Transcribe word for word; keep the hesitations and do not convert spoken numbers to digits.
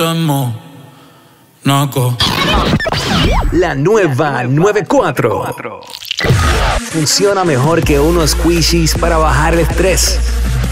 Temo, naco. La nueva noventa y cuatro funciona mejor que unos squishies para bajar el estrés.